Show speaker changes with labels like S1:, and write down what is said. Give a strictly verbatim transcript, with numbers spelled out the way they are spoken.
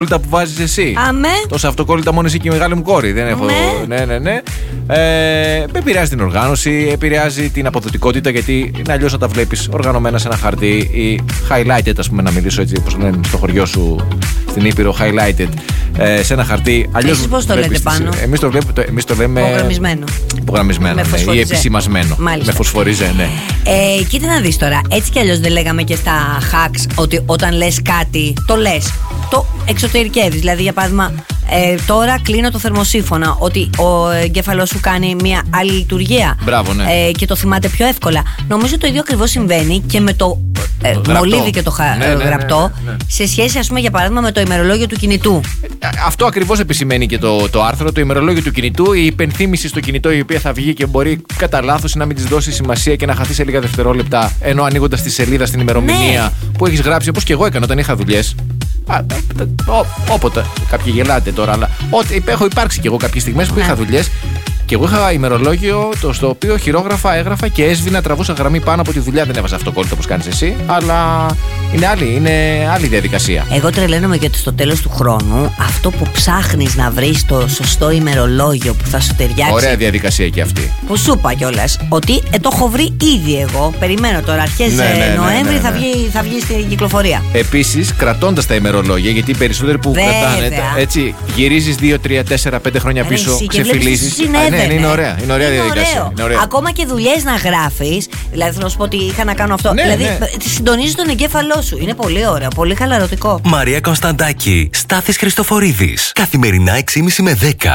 S1: που βάζεις εσύ.
S2: Αμέ.
S1: Τόσα αυτοκόλλητα μόνο εσύ και η μεγάλη μου κόρη. Δεν έχω.
S2: Ναι,
S1: ναι, ναι. ναι. Ε, επηρεάζει την οργάνωση, επηρεάζει την αποδοτικότητα, γιατί είναι αλλιώς να τα βλέπεις οργανωμένα σε ένα χαρτί ή highlighted, ας πούμε, να μιλήσω έτσι όπως λένε στο χωριό σου στην Ήπειρο, highlighted ε, σε ένα χαρτί. Αλλιώς
S2: εσείς πώς το λέτε πάνω?
S1: Εμείς το, το, εμείς το λέμε.
S2: Υπογραμμισμένο.
S1: Υπογραμμισμένο, ναι, ή επισημασμένο.
S2: Μάλιστα.
S1: Με φωσφοριζέ, ναι.
S2: Ε, κοίτα να δεις τώρα, έτσι κι αλλιώς δεν λέγαμε και στα hacks ότι όταν λες κάτι, το λες. Το εξωτερικεύεις. Δηλαδή, για παράδειγμα, ε, τώρα κλείνω το θερμοσύφωνα. Ότι ο εγκέφαλος σου κάνει μια άλλη λειτουργία.
S1: Μπράβο, ναι.
S2: Ε, και το θυμάται πιο εύκολα. Νομίζω το ίδιο ακριβώς συμβαίνει και με το ε, μολύβι και το χα...
S1: ναι, ναι, ναι,
S2: γραπτό,
S1: ναι, ναι.
S2: σε σχέση, ας πούμε, για παράδειγμα, με το ημερολόγιο του κινητού.
S1: Ε, αυτό ακριβώς επισημαίνει και το, το άρθρο. Το ημερολόγιο του κινητού, η υπενθύμηση στο κινητό, η οποία θα βγει και μπορεί κατά λάθος να μην της δώσει σημασία και να χαθεί σε λίγα δευτερόλεπτα, ενώ ανοίγοντας τη σελίδα στην ημερομηνία, ναι, που έχεις γράψει, όπως και εγώ έκανα όταν είχα δουλειές. Όποτε. Κάποιοι γελάτε τώρα, αλλά ό, έχω υπάρξει κι εγώ κάποιες στιγμές που είχα δουλειές και εγώ είχα ημερολόγιο το, στο οποίο χειρόγραφα, έγραφα και έσβηνα, τραβούσα γραμμή πάνω από τη δουλειά. Δεν έβαζα αυτοκόλλητο όπως κάνεις εσύ, αλλά είναι άλλη, είναι άλλη διαδικασία.
S2: Εγώ τρελαίνομαι γιατί στο τέλος του χρόνου αυτό που ψάχνεις να βρεις το σωστό ημερολόγιο που θα σου ταιριάξει.
S1: Ωραία διαδικασία και αυτή.
S2: Που σου είπα κιόλας ότι ε, το έχω βρει ήδη εγώ. Περιμένω τώρα, αρχές ναι, ναι, ναι, Νοέμβρη ναι, ναι, ναι. Θα, βγει, θα βγει στην κυκλοφορία.
S1: Επίσης, κρατώντας τα ημερολόγια, γιατί οι περισσότεροι που βέβαια κρατάνε, έτσι, γυρίζεις δύο, τρία, τέσσερα, πέντε χρόνια πίσω, ξεφυλίζεις. Ναι, είναι ωραία, είναι ωραία είναι διαδικασία. Είναι
S2: ακόμα και δουλειές να γράφεις. Δηλαδή, θέλω να σου πω ότι είχα να κάνω αυτό.
S1: Ναι,
S2: δηλαδή,
S1: ναι.
S2: συντονίζεις τον εγκέφαλό σου. Είναι πολύ ωραίο, πολύ χαλαρωτικό.
S3: Μαρία Κωνσταντάκη, Στάθης Χριστοφορίδης. Καθημερινά έξι και μισή με δέκα.